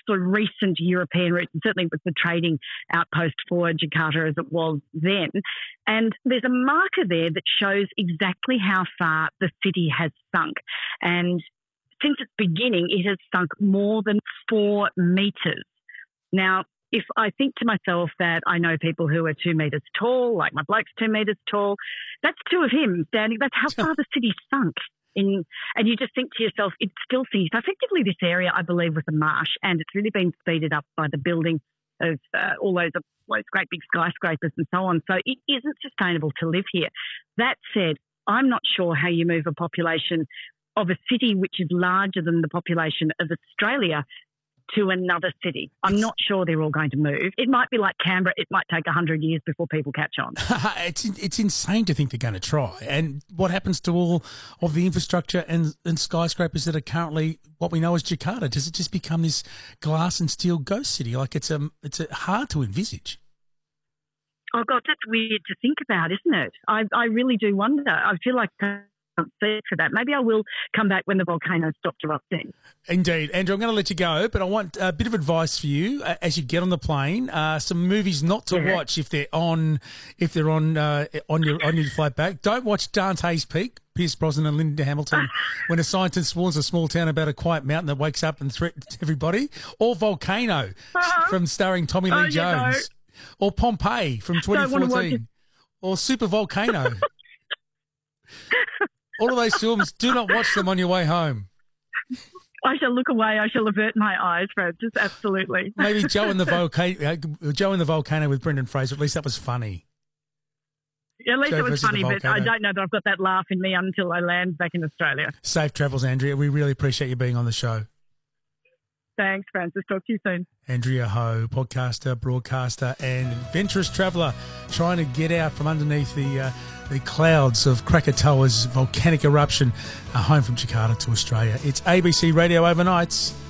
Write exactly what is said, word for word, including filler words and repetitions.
sort of recent European routes, and certainly with the trading outpost for Jakarta as it was then. And there's a marker there that shows exactly how far the city has sunk. And since its beginning, it has sunk more than four metres. Now, if I think to myself that I know people who are two metres tall, like my bloke's two metres tall, that's two of him standing. That's how far the city's sunk. In, and you just think to yourself, it still sees. So effectively, this area, I believe, was a marsh, and it's really been speeded up by the building of uh, all those, those great big skyscrapers and so on. So it isn't sustainable to live here. That said, I'm not sure how you move a population of a city which is larger than the population of Australia to another city. I'm not sure they're all going to move. It might be like Canberra. It might take one hundred years before people catch on. it's it's insane to think they're going to try. And what happens to all of the infrastructure and, and skyscrapers that are currently what we know as Jakarta? Does it just become this glass and steel ghost city? Like it's a, it's a hard to envisage. Oh, God, that's weird to think about, isn't it? I, I really do wonder. I feel like for that. Maybe I will come back when the volcano stops erupting. Indeed. Andrew, I'm going to let you go, but I want a bit of advice for you uh, as you get on the plane. Uh, some movies not to yeah. watch if they're on if they're on uh, on your on your flight back. Don't watch Dante's Peak, Pierce Brosnan and Linda Hamilton, when a scientist warns a small town about a quiet mountain that wakes up and threatens everybody. Or Volcano, uh-huh. from starring Tommy Lee oh, Jones. You know. Or Pompeii from twenty fourteen. Or Super Volcano. All of those films, do not watch them on your way home. I shall look away. I shall avert my eyes, Francis. Absolutely. Maybe Joe and the Volcano, Joe and the Volcano with Brendan Fraser. At least that was funny. Yeah, at least Joe it was funny, but I don't know that I've got that laugh in me until I land back in Australia. Safe travels, Andrea. We really appreciate you being on the show. Thanks, Francis. Talk to you soon. Andrea Ho, podcaster, broadcaster, and adventurous traveller, trying to get out from underneath the uh, the clouds of Krakatoa's volcanic eruption, uh, home from Jakarta to Australia. It's A B C Radio Overnights.